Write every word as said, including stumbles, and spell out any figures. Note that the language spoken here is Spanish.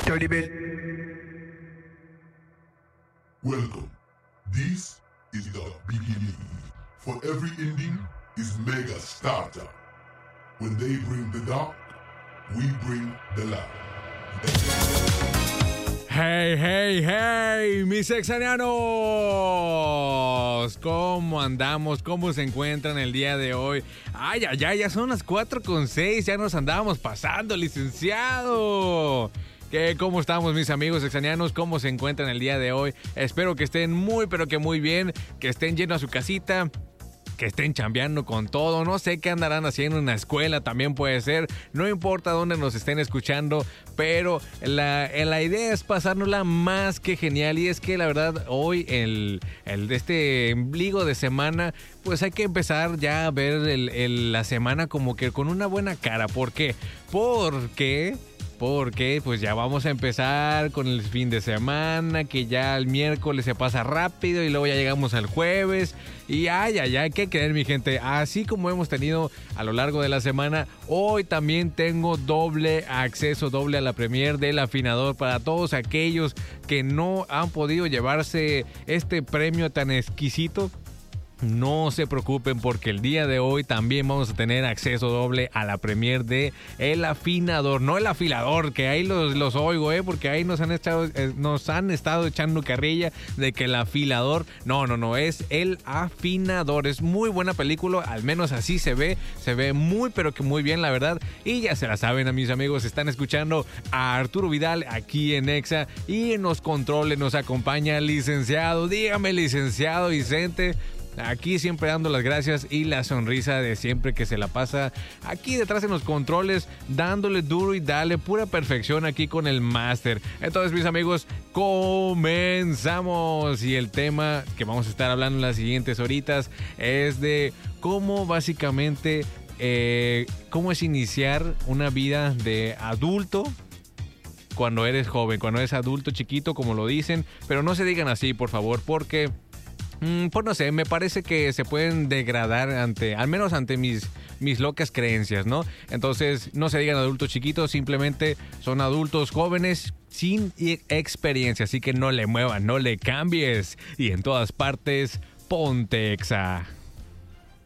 Dirty bit. Welcome. This is the beginning. For every ending is mega startup. When they bring the dark, we bring the light. Hey, hey, hey, mis exanianos. ¿Cómo andamos? ¿Cómo se encuentran el día de hoy? Ay, ay, ay, ya son las cuatro con seis. Ya nos andábamos pasando, licenciado. ¿Qué? ¿Cómo estamos, mis amigos exanianos? ¿Cómo se encuentran el día de hoy? Espero que estén muy, pero que muy bien. Que estén llenos a su casita. Que estén chambeando con todo, no sé qué andarán haciendo en la escuela, también puede ser, no importa dónde nos estén escuchando, pero la, la idea es pasárnosla más que genial, y es que la verdad hoy, el, el de este ombligo de semana, pues hay que empezar ya a ver el, el, la semana como que con una buena cara. ¿Por qué? Porque... Porque pues ya vamos a empezar con el fin de semana, que ya el miércoles se pasa rápido y luego ya llegamos al jueves. Y ay, ay, ay, ¿qué creer, mi gente? Así como hemos tenido a lo largo de la semana, hoy también tengo doble acceso, doble a la premier del afinador para todos aquellos que no han podido llevarse este premio tan exquisito. No se preocupen, porque el día de hoy también vamos a tener acceso doble a la premier de El Afinador, no El Afilador, que ahí los, los oigo, eh, porque ahí nos han estado eh, nos han estado echando carrilla de que El Afilador, no, no, no, es El Afinador. Es muy buena película, al menos así se ve, se ve muy, pero que muy bien, la verdad. Y ya se la saben, a mis amigos, están escuchando a Arturo Vidal aquí en Exa, y en los controles nos acompaña el licenciado. Dígame, licenciado Vicente. Aquí siempre dando las gracias y la sonrisa de siempre, que se la pasa aquí detrás en los controles, dándole duro y dale pura perfección aquí con el máster. Entonces, mis amigos, comenzamos. Y el tema que vamos a estar hablando en las siguientes horitas es de cómo básicamente, eh, cómo es iniciar una vida de adulto cuando eres joven, cuando eres adulto chiquito, como lo dicen. Pero no se digan así, por favor, porque... Mm, pues no sé, me parece que se pueden degradar ante, al menos ante mis, mis locas creencias, ¿no? Entonces, no se digan adultos chiquitos, simplemente son adultos jóvenes sin experiencia, así que no le muevas, no le cambies, y en todas partes, ponte Exa.